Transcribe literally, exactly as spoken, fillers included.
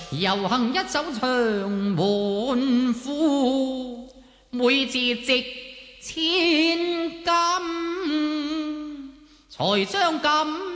遊行一首唱滿腹，每字值千金，才將感